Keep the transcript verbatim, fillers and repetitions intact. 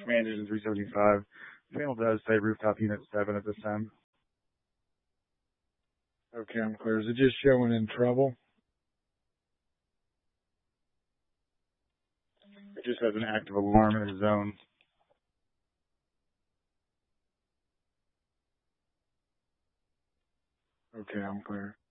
Command Engine three seventy-five. The panel does say rooftop unit seven at this time. Okay, I'm clear. Is it just showing in trouble? It just has an active alarm in the zone. Okay, I'm clear.